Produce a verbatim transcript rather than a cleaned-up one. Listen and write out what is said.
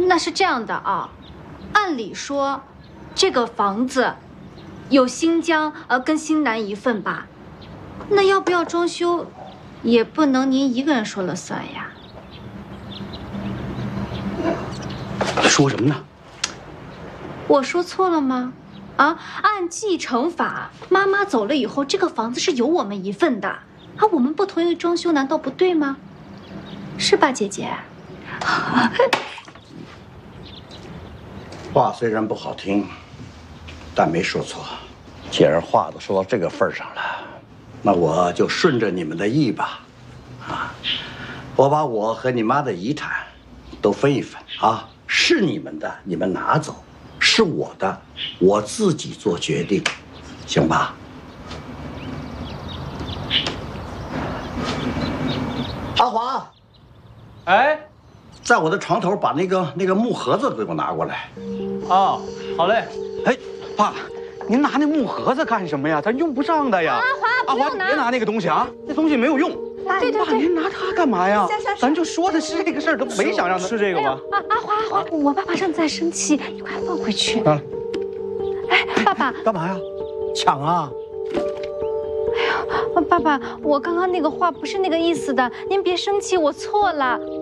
那是这样的啊，按理说，这个房子有新疆呃跟新南一份吧？那要不要装修，也不能您一个人说了算呀。 说什么呢？ 我说错了吗？啊，按继承法，妈妈走了以后，这个房子是有我们一份的啊，我们不同意装修，难道不对吗？是吧，姐姐？ 话虽然不好听，但没说错。既然话都说到这个份上了，那我就顺着你们的意吧。啊，我把我和你妈的遗产都分一分啊，是你们的你们拿走，是我的我自己做决定，行吧？阿华， 哎， 在我的床头把那个那个木盒子给我拿过来。 哦，好嘞。 哎，爸，您拿那木盒子干什么呀？咱用不上的呀。 阿华， 阿华，你别拿那个东西啊，那东西没有用。 对对爸，您拿它干嘛呀？ 行行行咱就说的是这个事儿，都没想让他是这个吗？ 啊，阿华阿华，我爸爸正在生气，你快放回去。 啊， 哎，爸爸， 干嘛呀？抢啊！ 爸爸，我刚刚那个话不是那个意思的，您别生气，我错了。